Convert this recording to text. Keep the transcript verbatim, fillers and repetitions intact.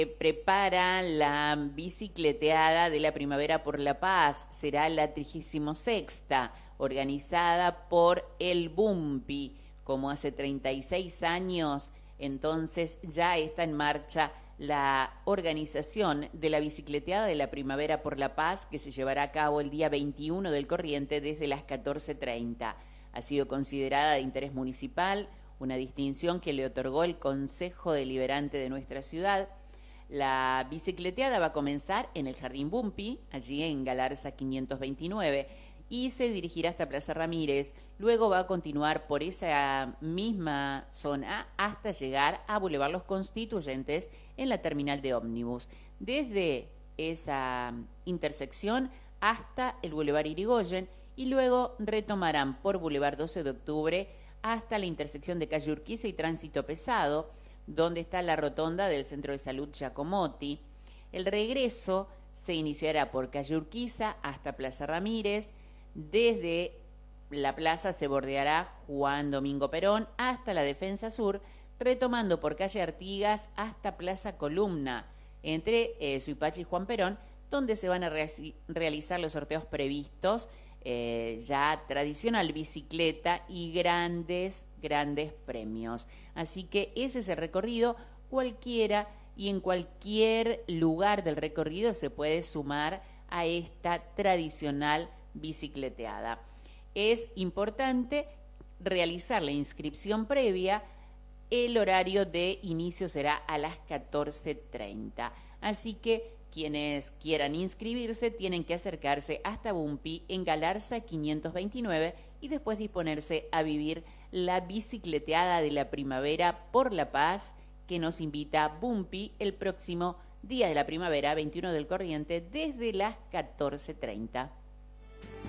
Prepara la bicicleteada de la Primavera por la Paz. Será la trigésima sexta, organizada por el Bumpi. Como hace treinta y seis años, entonces ya está en marcha la organización de la bicicleteada de la Primavera por la Paz, que se llevará a cabo el día veintiuno del corriente desde las catorce treinta. Ha sido considerada de interés municipal, una distinción que le otorgó el Consejo Deliberante de nuestra ciudad. La bicicleteada va a comenzar en el Jardín Bumpi, allí en Galarza quinientos veintinueve, y se dirigirá hasta Plaza Ramírez. Luego va a continuar por esa misma zona hasta llegar a Boulevard Los Constituyentes en la terminal de ómnibus. Desde esa intersección hasta el Boulevard Irigoyen, y luego retomarán por Boulevard doce de octubre hasta la intersección de calle Urquiza y Tránsito Pesado, donde está la rotonda del Centro de Salud Giacomotti. El regreso se iniciará por calle Urquiza hasta Plaza Ramírez. Desde la plaza se bordeará Juan Domingo Perón hasta la Defensa Sur, retomando por calle Artigas hasta Plaza Columna, entre eh, Suipachi y Juan Perón, donde se van a re realizar los sorteos previstos, eh, ya tradicional bicicleta y grandes, grandes premios. Así que ese es el recorrido. Cualquiera y en cualquier lugar del recorrido se puede sumar a esta tradicional bicicleteada. Es importante realizar la inscripción previa. El horario de inicio será a las catorce treinta. Así que quienes quieran inscribirse tienen que acercarse hasta Bumpi en Galarza quinientos veintinueve y después disponerse a vivir la bicicleteada de la Primavera por la Paz, que nos invita a Bumpi el próximo día de la primavera, veintiuno del corriente, desde las catorce treinta.